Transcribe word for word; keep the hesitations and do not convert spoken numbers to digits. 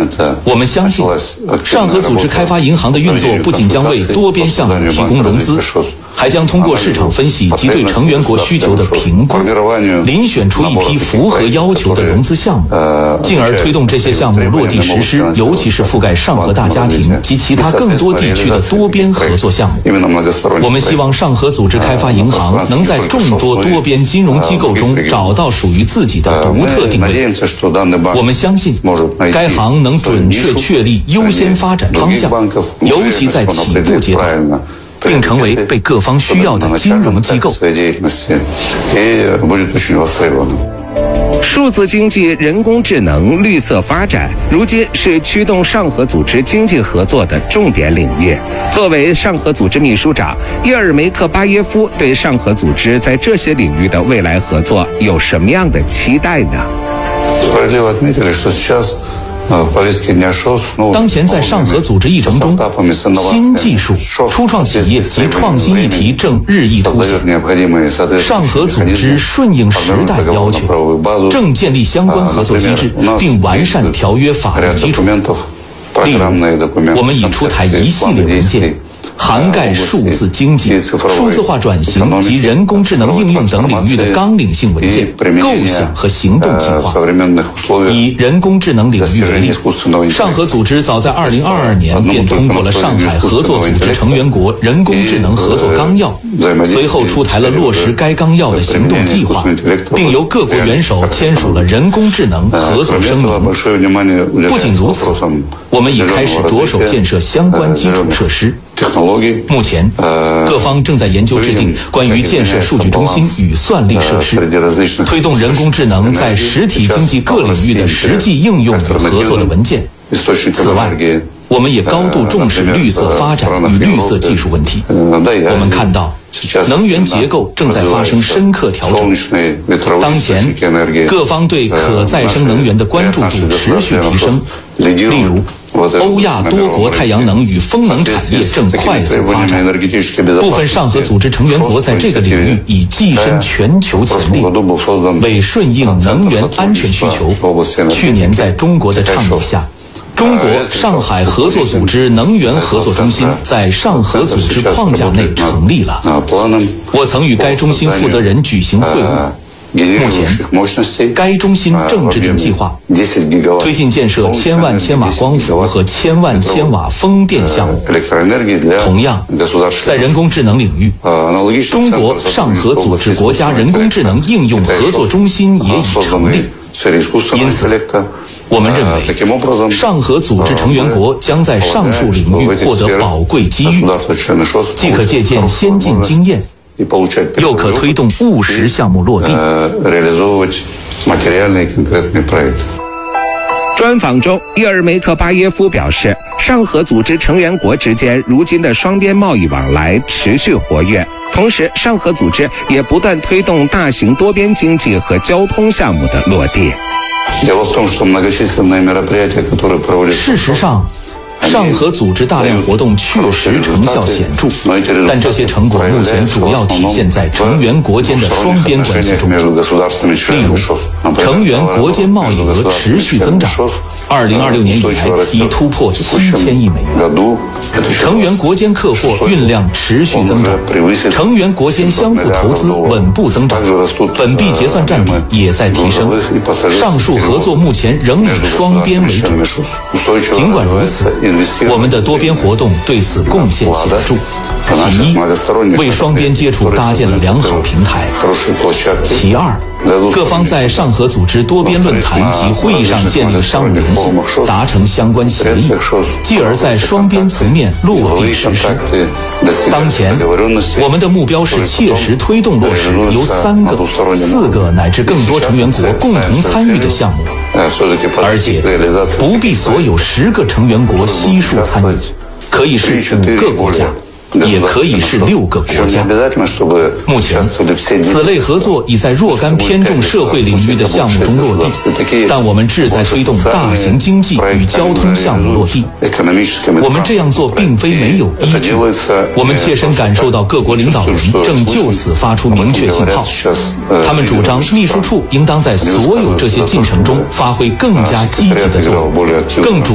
我们相信，上合组织开发银行的运作不仅将为多边项目提供融资，还将通过市场分析及对成员国需求的评估，遴选出一批符合要求的融资项目，进而推动这些项目落地实施，尤其是覆盖上合大家庭及其他更多地区的多边合作项目。我们希望上合组织开发银行能在众多多边金融机构中找到属于自己的独特定位。我们相信，该行能准确确立优先发展方向，尤其在起步阶段，并成为被各方需要的金融机构。 数字经济、人工智能、绿色发展，如今是驱动上合组织经济合作的重点领域。作为上合组织秘书长，叶尔梅克巴耶夫对上合组织在这些领域的未来合作有什么样的期待呢？ 当前在上合组织议程中，新技术、初创企业及创新议题正日益凸显。上合组织顺应时代要求，正建立相关合作机制，并完善条约法律基础。例如，我们已出台一系列文件，涵盖数字经济、数字化转型及人工智能应用等领域的纲领性文件、构想和行动计划。以人工智能领域为例，上合组织早在二零二二年便通过了上海合作组织成员国人工智能合作纲要，随后出台了落实该纲要的行动计划，并由各国元首签署了人工智能合作声明。不仅如此，我们已开始着手建设相关基础设施。目前，各方正在研究制定关于建设数据中心与算力设施、推动人工智能在实体经济各领域的实际应用与合作的文件。此外，我们也高度重视绿色发展与绿色技术问题。我们看到，能源结构正在发生深刻调整。当前，各方对可再生能源的关注度持续提升。例如，欧亚多国太阳能与风能产业正快速发展，部分上合组织成员国在这个领域已跻身全球前列。为顺应能源安全需求，去年在中国的倡议下，中国上海合作组织能源合作中心在上合组织框架内成立了。我曾与该中心负责人举行会晤。目前，该中心正制定计划，推进建设千万千瓦光伏和千万千瓦风电项目。同样，在人工智能领域，中国上合组织国家人工智能应用合作中心也已成立。因此，我们认为，上合组织成员国将在上述领域获得宝贵机遇，既可借鉴先进经验，又可推动务实项目落地。 专访中，叶尔梅克巴耶夫表示，上合组织成员国之间如今的双边贸易往来持续活跃，同时上合组织也不断推动大型多边经济和交通项目的落地。 事实上，上合组织大量活动确实成效显著，但这些成果目前主要体现在成员国间的双边关系中。例如，成员国间贸易额持续增长，二零二六年以来已突破七千亿美元。成员国间客货运量持续增长，成员国间相互投资稳步增长，本币结算占比也在提升。上述合作目前仍以双边为主。尽管如此，我们的多边活动对此贡献显著。其一，为双边接触搭建了良好平台；其二，各方在上合组织多边论坛及会议上建立商务联系，达成相关协议，继而在双边层面落地实施。当前，我们的目标是切实推动落实由三个、四个乃至更多成员国共同参与的项目，而且不必所有十个成员国悉数参与，可以是五个国家，也可以是六个国家。目前，此类合作已在若干偏重社会领域的项目中落地，但我们志在推动大型经济与交通项目落地。我们这样做并非没有依据，我们切身感受到各国领导人正就此发出明确信号。他们主张秘书处应当在所有这些进程中发挥更加积极的作用，更主